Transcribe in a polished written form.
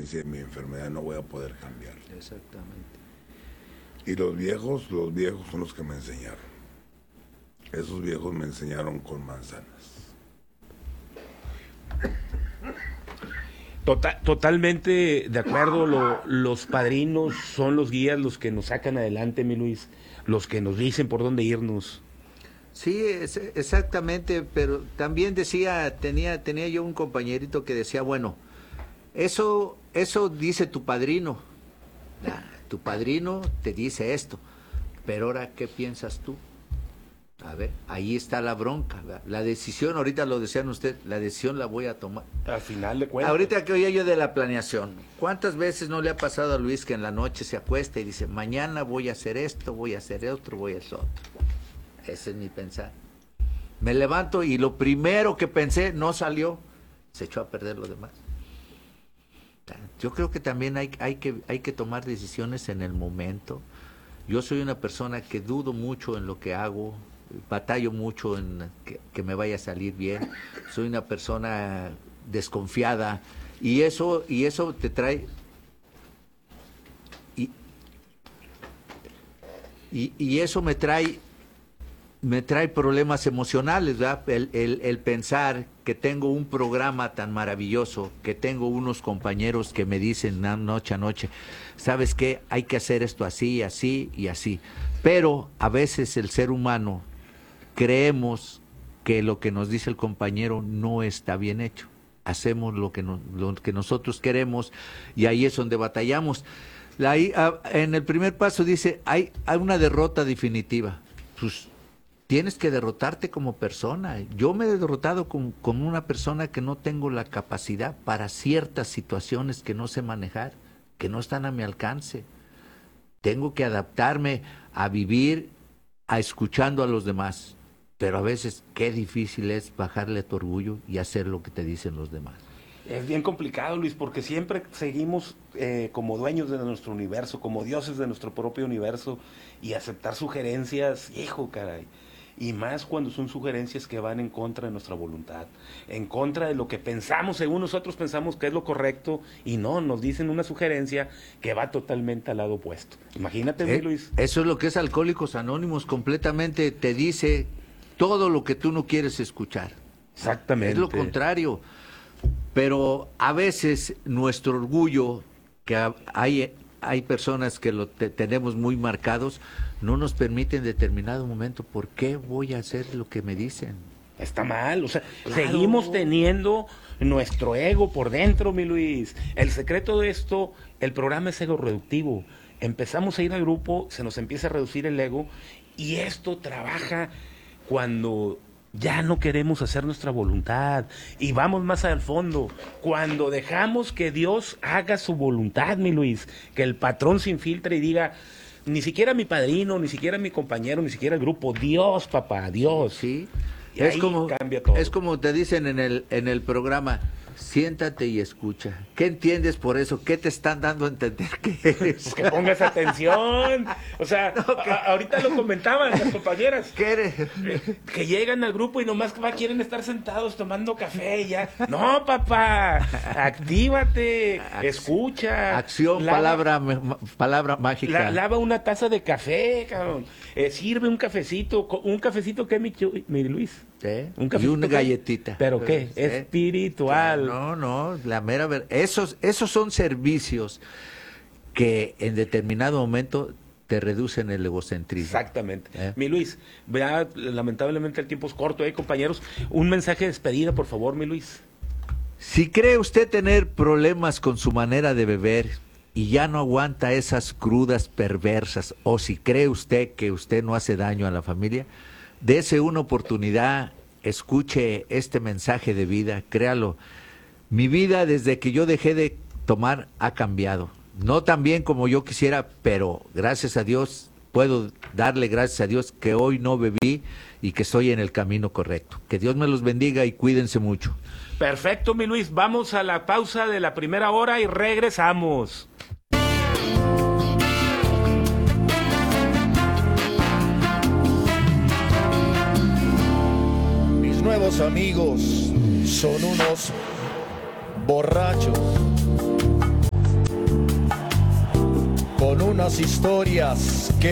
consecuencia de mi enfermedad no voy a poder cambiar. Exactamente. Y los viejos son los que me enseñaron. Esos viejos me enseñaron con manzanas. Totalmente de acuerdo. Los padrinos son los guías, los que nos sacan adelante, mi Luis, los que nos dicen por dónde irnos. Sí, exactamente, pero también tenía yo un compañerito que decía, bueno, eso dice tu padrino. Tu padrino te dice esto, pero ahora, ¿qué piensas tú? A ver, ahí está la bronca, ¿verdad? La decisión, ahorita lo decían usted, la decisión la voy a tomar. Al final de cuentas. Ahorita que oía yo de la planeación, ¿cuántas veces no le ha pasado a Luis que en la noche se acuesta y dice, mañana voy a hacer esto, voy a hacer otro, voy a hacer otro? Ese es mi pensar. Me levanto y lo primero que pensé no salió, se echó a perder lo demás. Yo creo que también hay que tomar decisiones en el momento. Yo soy una persona que dudo mucho en lo que hago, batallo mucho en que me vaya a salir bien. Soy una persona desconfiada y eso te trae y eso me trae problemas emocionales, ¿verdad? El pensar que tengo un programa tan maravilloso, que tengo unos compañeros que me dicen noche a noche, ¿sabes qué? Hay que hacer esto así, así y así. Pero a veces el ser humano creemos que lo que nos dice el compañero no está bien hecho. Hacemos lo que nosotros queremos y ahí es donde batallamos. En el primer paso dice, hay una derrota definitiva. Pues, tienes que derrotarte como persona. Yo me he derrotado como una persona que no tengo la capacidad para ciertas situaciones que no sé manejar, que no están a mi alcance. Tengo que adaptarme a vivir, a escuchando a los demás. Pero a veces qué difícil es bajarle tu orgullo y hacer lo que te dicen los demás. Es bien complicado, Luis, porque siempre seguimos como dueños de nuestro universo, como dioses de nuestro propio universo, y aceptar sugerencias, hijo, caray. Y más cuando son sugerencias que van en contra de nuestra voluntad, en contra de lo que pensamos, según nosotros pensamos que es lo correcto, y no, nos dicen una sugerencia que va totalmente al lado opuesto. Imagínate, Luis. Eso es lo que es Alcohólicos Anónimos, completamente te dice todo lo que tú no quieres escuchar. Exactamente. Es lo contrario. Pero a veces nuestro orgullo, que hay personas que tenemos muy marcados, no nos permite en determinado momento. ¿Por qué voy a hacer lo que me dicen? Está mal, o sea, claro. Seguimos teniendo nuestro ego por dentro, mi Luis. El secreto de esto, el programa es ego reductivo. Empezamos a ir al grupo, se nos empieza a reducir el ego, y esto trabaja cuando ya no queremos hacer nuestra voluntad y vamos más al fondo, cuando dejamos que Dios haga su voluntad, mi Luis, que el patrón se infiltre y diga, ni siquiera mi padrino, ni siquiera mi compañero, ni siquiera el grupo, Dios, papá, Dios. Sí, y es como cambia todo. Es como te dicen en el programa, siéntate y escucha. ¿Qué entiendes por eso? ¿Qué te están dando a entender que eres? Pues que pongas atención. O sea, no, ahorita lo comentaban las compañeras. ¿Qué eres? Que llegan al grupo y nomás quieren estar sentados tomando café y ya. No, papá, actívate, escucha. Acción, palabra mágica. Lava una taza de café, cabrón. Sirve un cafecito. ¿Un cafecito qué, mi Luis? Un cafecito, y una galletita. ¿Pero qué? Espiritual. No, la mera verdad. Esos son servicios que en determinado momento te reducen el egocentrismo. Exactamente. Mi Luis, ya lamentablemente el tiempo es corto, compañeros. Un mensaje de despedida, por favor, mi Luis. Si cree usted tener problemas con su manera de beber y ya no aguanta esas crudas perversas, o si cree usted que usted no hace daño a la familia, dese una oportunidad, escuche este mensaje de vida, créalo. Mi vida desde que yo dejé de tomar ha cambiado. No tan bien como yo quisiera, pero gracias a Dios, puedo darle gracias a Dios que hoy no bebí y que estoy en el camino correcto. Que Dios me los bendiga y cuídense mucho. Perfecto, mi Luis. Vamos a la pausa de la primera hora y regresamos. Nuevos amigos son unos borrachos unas historias que